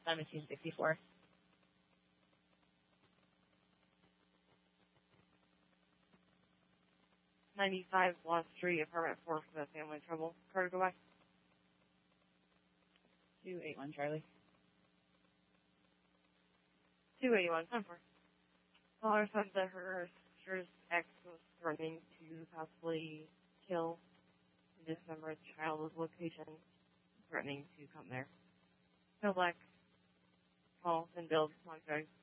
1764. $95 Lost Street, apartment 4 for the family trouble. Carter, go by. 281 Charlie. 281, 10-4. Caller said that her sister's ex was threatening to possibly kill this member's child's location, threatening to come there. Bill Black, call, and Bill, Long Drive.